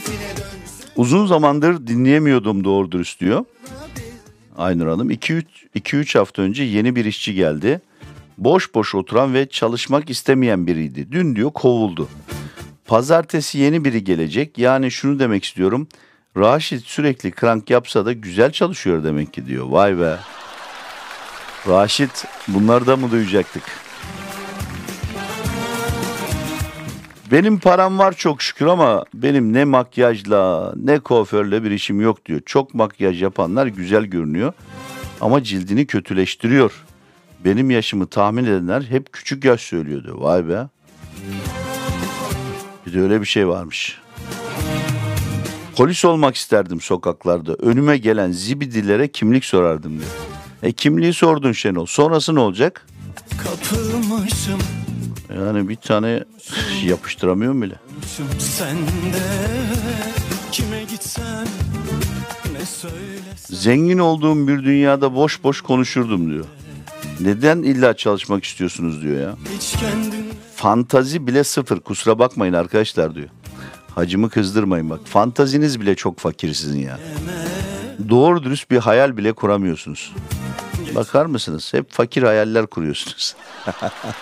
Uzun zamandır dinleyemiyordum doğru dürüst diyor Aynur Hanım. 2-3 hafta önce yeni bir işçi geldi. Boş boş oturan ve çalışmak istemeyen biriydi. Dün diyor kovuldu. Pazartesi yeni biri gelecek. Yani şunu demek istiyorum. Raşit sürekli krank yapsa da güzel çalışıyor demek ki diyor. Vay be. Raşit, bunları da mı duyacaktık? Benim param var çok şükür ama benim ne makyajla ne kuaförle bir işim yok diyor. Çok makyaj yapanlar güzel görünüyor ama cildini kötüleştiriyor. Benim yaşımı tahmin edenler hep küçük yaş söylüyor diyor. Vay be. Bir de öyle bir şey varmış. Polis olmak isterdim sokaklarda. Önüme gelen zibidilere kimlik sorardım diyor. Kimliği sordun Şenol. Sonrası ne olacak? Kapılmışım. Yani bir tane yapıştıramıyorum bile. Zengin olduğum bir dünyada boş boş konuşurdum diyor. Neden illa çalışmak istiyorsunuz diyor ya. Fantazi bile sıfır, kusura bakmayın arkadaşlar diyor. Hacımı kızdırmayın bak. Fantaziniz bile çok fakir sizin ya. Doğru dürüst bir hayal bile kuramıyorsunuz. Bakar mısınız? Hep fakir hayaller kuruyorsunuz.